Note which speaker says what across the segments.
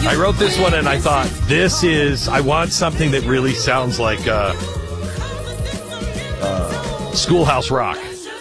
Speaker 1: I wrote this one and I thought, I want something that really sounds like Schoolhouse Rock.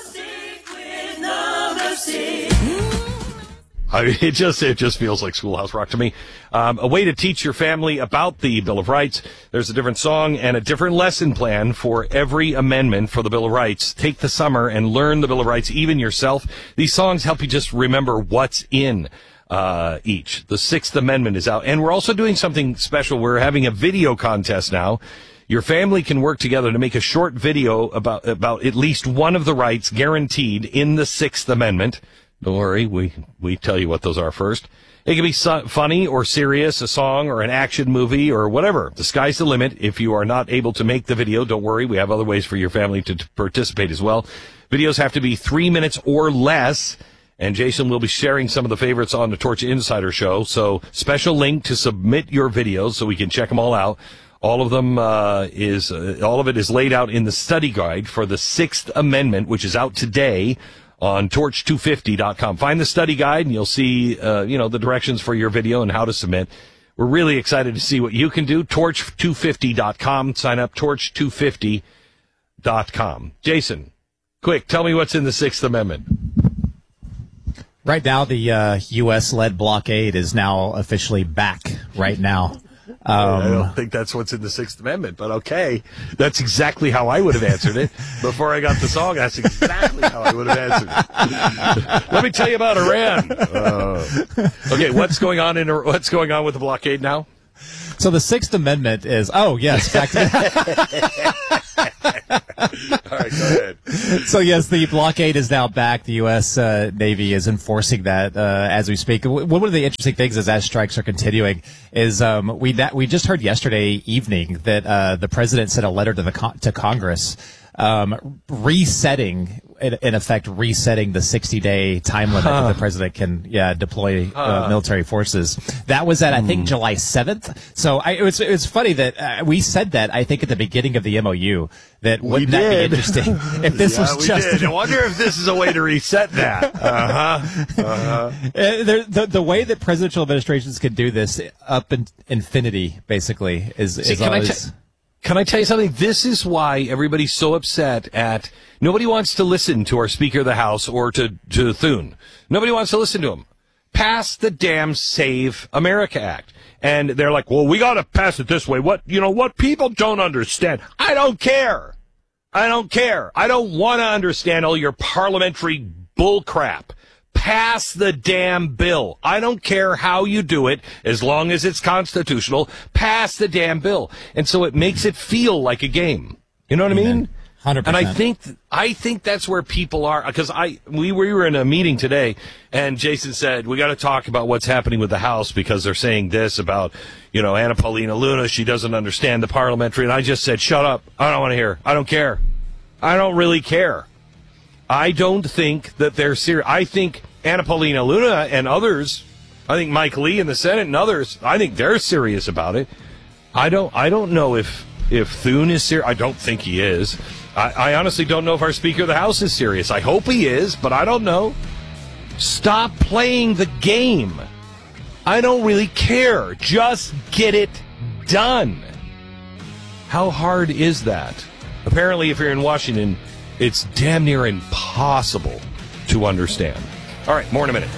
Speaker 1: It just feels like Schoolhouse Rock to me. A way to teach your family about the Bill of Rights. There's a different song and a different lesson plan for every amendment for the Bill of Rights. Take the summer and learn the Bill of Rights, even yourself. These songs help you just remember what's in each. The Sixth Amendment is out. And we're also doing something special. We're having a video contest now. Your family can work together to make a short video about at least one of the rights guaranteed in the Sixth Amendment. Don't worry, we tell you what those are first. It can be funny or serious, a song or an action movie or whatever. The sky's the limit. If you are not able to make the video, don't worry. We have other ways for your family to participate as well. Videos have to be 3 minutes or less. And Jason will be sharing some of the favorites on the Torch Insider Show. So special link to submit your videos so we can check them all out. All of them all of it is laid out in the study guide for the Sixth Amendment, which is out today on torch250.com. Find the study guide and you'll see, the directions for your video and how to submit. We're really excited to see what you can do. Torch250.com. Sign up, torch250.com. Jason, quick, tell me what's in the Sixth Amendment.
Speaker 2: Right now, the U.S.-led blockade is now officially back right now.
Speaker 1: I don't think that's what's in the Sixth Amendment, but okay. That's exactly how I would have answered it. Before I got the song, that's exactly how I would have answered it. Let me tell you about Iran. Okay, what's going on with the blockade now?
Speaker 2: So the Sixth Amendment is, back to
Speaker 1: All right, go ahead.
Speaker 2: So, yes, the blockade is now back. The U.S. Navy is enforcing that as we speak. One of the interesting things is as strikes are continuing is we just heard yesterday evening that the president sent a letter to Congress resetting the 60-day time limit that the president can deploy military forces. That was at I think July 7th. So it's funny that we said that I think at the beginning of the MOU that wouldn't that be interesting if this was just.
Speaker 1: Did. I wonder if this is a way to reset that.
Speaker 2: The way that presidential administrations can do this up in infinity basically is always.
Speaker 1: Can I tell you something? This is why everybody's so upset at... Nobody wants to listen to our Speaker of the House or to Thune. Nobody wants to listen to him. Pass the damn Save America Act. And they're like, well, we got to pass it this way. What people don't understand. I don't care. I don't want to understand all your parliamentary bullcrap. Pass the damn bill. I don't care how you do it, as long as it's constitutional. Pass the damn bill. And so it makes it feel like a game. You know what I mean?
Speaker 2: 100%.
Speaker 1: And I think that's where people are, because we were in a meeting today, and Jason said, we got to talk about what's happening with the House, because they're saying this about, Anna Paulina Luna, she doesn't understand the parliamentary, and I just said, shut up. I don't want to hear. I don't care. I don't really care. I don't think that they're serious. I think Anna Paulina Luna and others, I think Mike Lee in the Senate and others, I think they're serious about it. I don't know if Thune is serious. I don't think he is. I honestly don't know if our Speaker of the House is serious. I hope he is, but I don't know. Stop playing the game. I don't really care. Just get it done. How hard is that? Apparently, if you're in Washington, it's damn near impossible to understand. All right, more in a minute.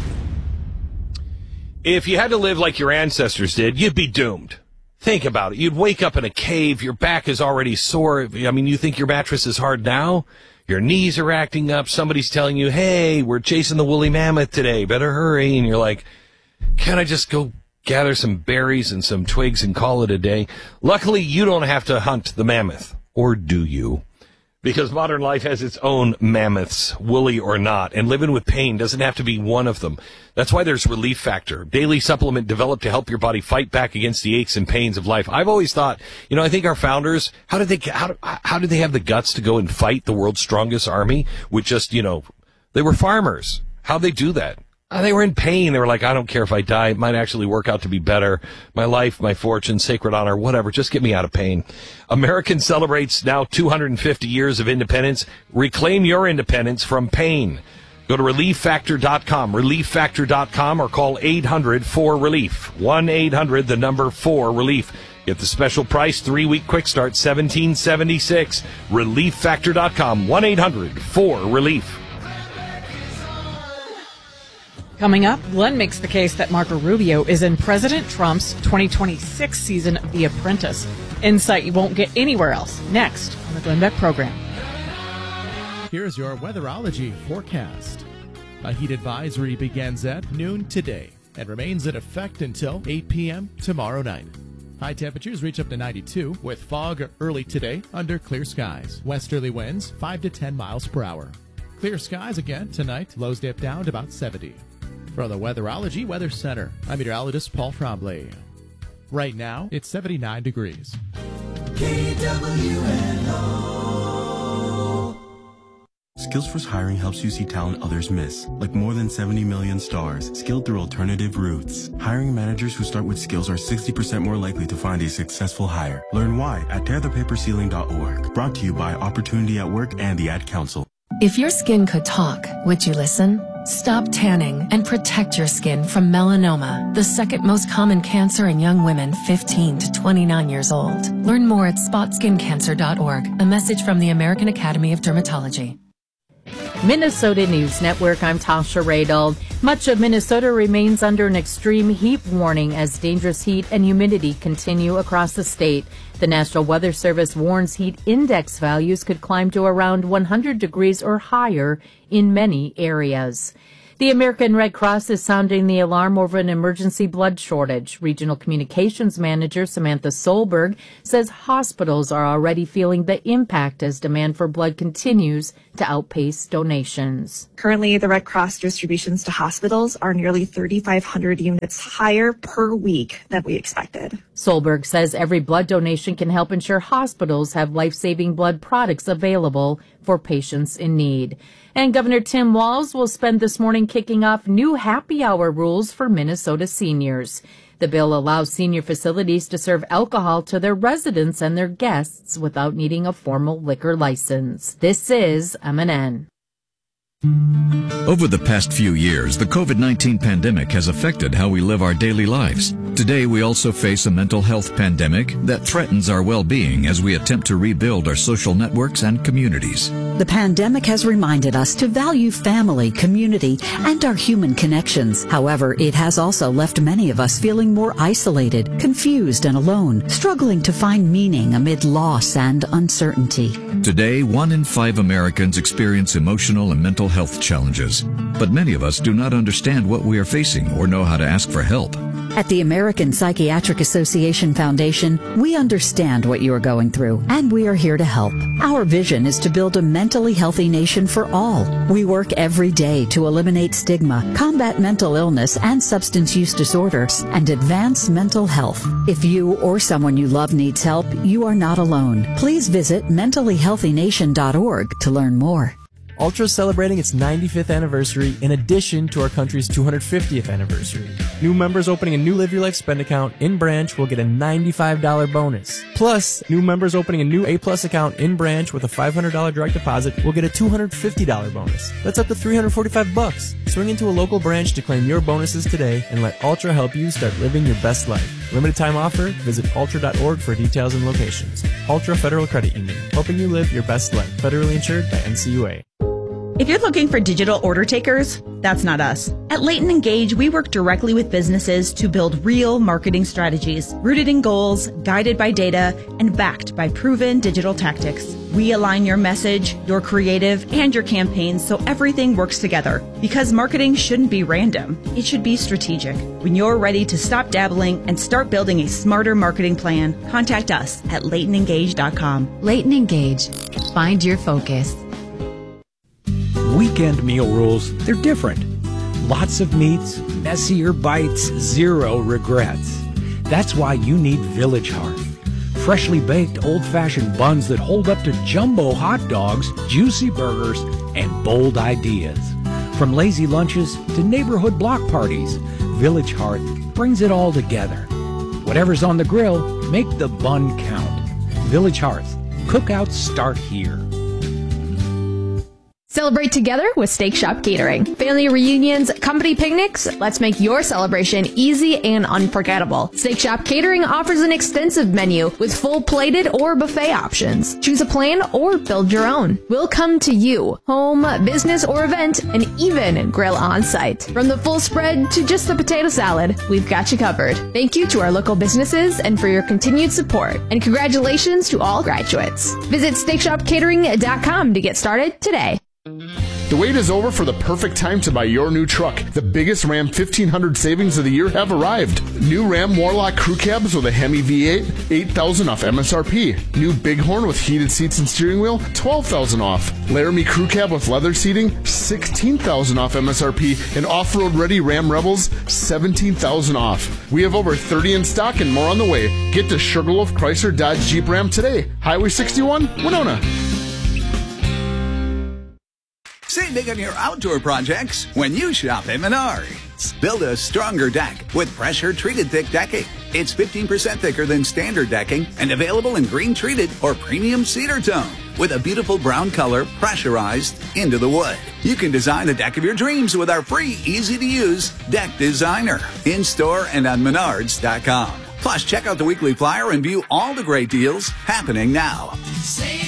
Speaker 1: If you had to live like your ancestors did, you'd be doomed. Think about it. You'd wake up in a cave. Your back is already sore. I mean, you think your mattress is hard now? Your knees are acting up. Somebody's telling you, hey, we're chasing the woolly mammoth today. Better hurry. And you're like, can't I just go gather some berries and some twigs and call it a day? Luckily, you don't have to hunt the mammoth. Or do you? Because modern life has its own mammoths, woolly or not, and living with pain doesn't have to be one of them. That's why there's Relief Factor, daily supplement developed to help your body fight back against the aches and pains of life. I've always thought, I think our founders, how did they have the guts to go and fight the world's strongest army with just, they were farmers. How'd they do that? They were in pain. They were like, I don't care if I die. It might actually work out to be better. My life, my fortune, sacred honor, whatever. Just get me out of pain. American celebrates now 250 years of independence. Reclaim your independence from pain. Go to ReliefFactor.com, ReliefFactor.com, or call 800-4RELIEF, 1-800-4RELIEF. Get the special price, 3-week quick start, $17.76. ReliefFactor.com, 1-800-4RELIEF.
Speaker 3: Coming up, Glenn makes the case that Marco Rubio is in President Trump's 2026 season of The Apprentice. Insight you won't get anywhere else. Next on the Glenn Beck program.
Speaker 4: Here's your weatherology forecast. A heat advisory begins at noon today and remains in effect until 8 p.m. tomorrow night. High temperatures reach up to 92 with fog early today under clear skies. Westerly winds 5 to 10 miles per hour. Clear skies again tonight. Lows dip down to about 70. From the Weatherology Weather Center, I'm meteorologist Paul Trombley. Right now, it's 79 degrees.
Speaker 5: KWNO. Skillsforce Hiring helps you see talent others miss, like more than 70 million stars, skilled through alternative routes. Hiring managers who start with skills are 60% more likely to find a successful hire. Learn why at tearthepaperceiling.org. Brought to you by Opportunity at Work and the Ad Council.
Speaker 6: If your skin could talk, would you listen? Stop tanning and protect your skin from melanoma, the second most common cancer in young women 15 to 29 years old. Learn more at spotskincancer.org. A message from the American Academy of Dermatology.
Speaker 7: Minnesota News Network, I'm Tasha Radel. Much of Minnesota remains under an extreme heat warning as dangerous heat and humidity continue across the state. The National Weather Service warns heat index values could climb to around 100 degrees or higher in many areas. The American Red Cross is sounding the alarm over an emergency blood shortage. Regional Communications Manager Samantha Solberg says hospitals are already feeling the impact as demand for blood continues to outpace donations.
Speaker 8: Currently, the Red Cross distributions to hospitals are nearly 3,500 units higher per week than we expected.
Speaker 7: Solberg says every blood donation can help ensure hospitals have life-saving blood products available for patients in need. And Governor Tim Walz will spend this morning kicking off new happy hour rules for Minnesota seniors. The bill allows senior facilities to serve alcohol to their residents and their guests without needing a formal liquor license. This is MNN.
Speaker 9: Over the past few years, the COVID-19 pandemic has affected how we live our daily lives. Today, we also face a mental health pandemic that threatens our well-being as we attempt to rebuild our social networks and communities.
Speaker 10: The pandemic has reminded us to value family, community, and our human connections. However, it has also left many of us feeling more isolated, confused, and alone, struggling to find meaning amid loss and uncertainty.
Speaker 9: Today, 1 in 5 Americans experience emotional and mental health challenges, but many of us do not understand what we are facing or know how to ask for help.
Speaker 10: At the American Psychiatric Association Foundation, we understand what you are going through, and we are here to help. Our vision is to build a mentally healthy nation for all. We work every day to eliminate stigma, combat mental illness and substance use disorders, and advance mental health. If you or someone you love needs help, you are not alone. Please visit mentallyhealthynation.org to learn more.
Speaker 11: Ultra is celebrating its 95th anniversary in addition to our country's 250th anniversary. New members opening a new Live Your Life spend account in branch will get a $95 bonus. Plus, new members opening a new A-Plus account in branch with a $500 direct deposit will get a $250 bonus. That's up to $345. Swing into a local branch to claim your bonuses today and let Ultra help you start living your best life. Limited time offer. Visit ultra.org for details and locations. Ultra Federal Credit Union, helping you live your best life. Federally insured by NCUA.
Speaker 12: If you're looking for digital order takers, that's not us. At Leighton Engage, we work directly with businesses to build real marketing strategies, rooted in goals, guided by data, and backed by proven digital tactics. We align your message, your creative, and your campaigns so everything works together. Because marketing shouldn't be random. It should be strategic. When you're ready to stop dabbling and start building a smarter marketing plan, contact us at LeightonEngage.com.
Speaker 6: Leighton Engage. Find your focus.
Speaker 13: Weekend meal rules, they're different. Lots of meats, messier bites, zero regrets. That's why you need Village Hearth. Freshly baked old-fashioned buns that hold up to jumbo hot dogs, juicy burgers, and bold ideas. From lazy lunches to neighborhood block parties, Village Hearth brings it all together. Whatever's on the grill, make the bun count. Village Hearth. Cookouts start here.
Speaker 14: Celebrate together with Steak Shop Catering. Family reunions, company picnics, let's make your celebration easy and unforgettable. Steak Shop Catering offers an extensive menu with full plated or buffet options. Choose a plan or build your own. We'll come to you, home, business, or event, and even grill on site. From the full spread to just the potato salad, we've got you covered. Thank you to our local businesses and for your continued support. And congratulations to all graduates. Visit SteakShopCatering.com to get started today.
Speaker 15: The wait is over for the perfect time to buy your new truck. The biggest Ram 1500 savings of the year have arrived. New Ram Warlock crew cabs with a Hemi V8, $8,000 off MSRP. New Bighorn with heated seats and steering wheel, $12,000 off. Laramie crew cab with leather seating, $16,000 off MSRP. And off-road ready Ram Rebels, $17,000 off. We have over 30 in stock and more on the way. Get to Sugarloaf Chrysler Dodge Jeep Ram today. Highway 61, Winona.
Speaker 16: Save big on your outdoor projects when you shop at Menards. Build a stronger deck with pressure-treated thick decking. It's 15% thicker than standard decking and available in green-treated or premium cedar tone with a beautiful brown color pressurized into the wood. You can design the deck of your dreams with our free, easy-to-use Deck Designer in-store and on Menards.com. Plus, check out the weekly flyer and view all the great deals happening now.
Speaker 17: Save